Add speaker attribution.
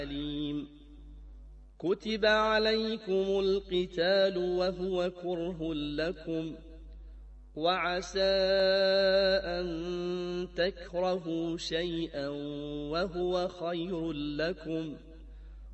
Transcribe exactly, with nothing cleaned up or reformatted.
Speaker 1: عليم. كتب عليكم القتال وهو كره لكم وعسى أن تكرهوا شيئا وهو خير لكم